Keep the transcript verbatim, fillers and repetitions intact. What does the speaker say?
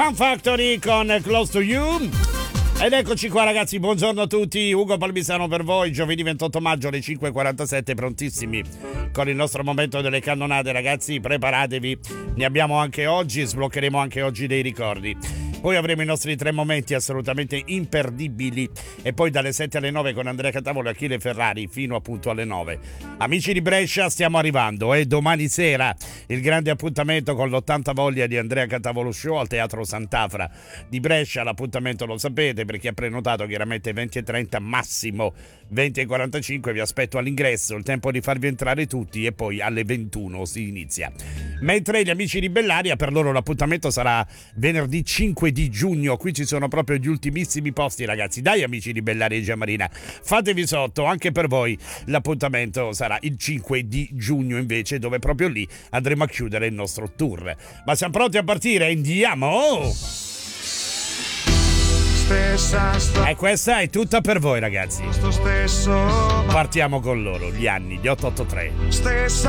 Fun Factory con Close to You. Ed eccoci qua ragazzi, buongiorno a tutti, Ugo Palmisano per voi, giovedì ventotto maggio alle cinque e quarantasette, prontissimi con il nostro momento delle cannonate ragazzi, preparatevi, ne abbiamo anche oggi, sbloccheremo anche oggi dei ricordi. Poi avremo i nostri tre momenti assolutamente imperdibili e poi dalle sette alle nove con Andrea Catavolo e Achille Ferrari fino appunto alle nove. Amici di Brescia, stiamo arrivando e domani sera il grande appuntamento con l'ottanta voglia di Andrea Catavolo Show al Teatro Sant'Afra di Brescia. L'appuntamento lo sapete, per chi ha prenotato chiaramente venti e trenta, massimo venti e quarantacinque, vi aspetto all'ingresso, il tempo di farvi entrare tutti e poi alle ventuno si inizia. Mentre gli amici di Bellaria, per loro l'appuntamento sarà venerdì cinque di giugno, qui ci sono proprio gli ultimissimi posti ragazzi, dai amici di Bellaria e Giamarina, fatevi sotto, anche per voi l'appuntamento sarà il cinque di giugno invece, dove proprio lì andremo a chiudere il nostro tour. Ma siamo pronti a partire? Andiamo! E questa è tutta per voi ragazzi. Partiamo con loro, gli anni, gli otto otto tre. Stessa